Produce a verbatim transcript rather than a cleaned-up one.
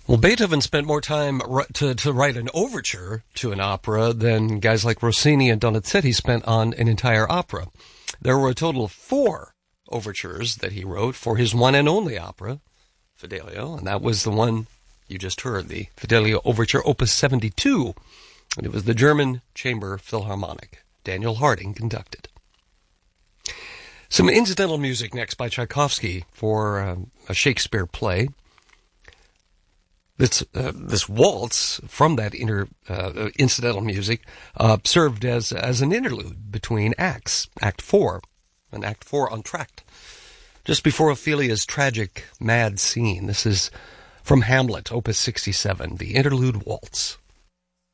Well, Beethoven spent more time to, to write an overture to an opera than guys like Rossini and Donizetti spent on an entire opera. There were a total of four overtures that he wrote for his one and only opera, Fidelio, and that was the one you just heard, the Fidelio Overture Opus seventy-two, and it was the German Chamber Philharmonic. Daniel Harding conducted. Some incidental music next by Tchaikovsky for uh, a Shakespeare play. This uh, this waltz from that inter, uh, incidental music uh, served as as an interlude between acts, Act Four, and Act Four entr'acte, just before Ophelia's tragic, mad scene. This is from Hamlet, Opus sixty-seven, the interlude waltz.